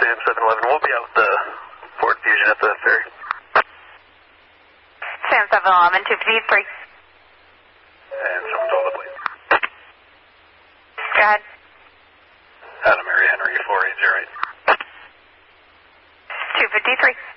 Sam 711. We'll be out with the Ford Fusion at the ferry. Sam 711, 253. And someone told the please. Go ahead. Adam Mary Henry 480. 253.